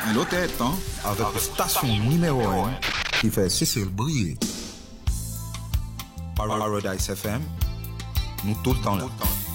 l'autre tête, hein, avec la station numéro 1 qui fait Cécile briller. Paradise FM, nous tout le temps là.